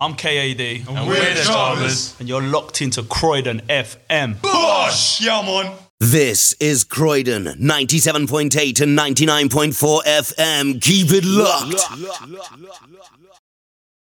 I'm KAD. And we're the Chavez. And you're locked into Croydon FM. Bosh! Yeah, man. This is Croydon, 97.8 and 99.4 FM. Keep it locked.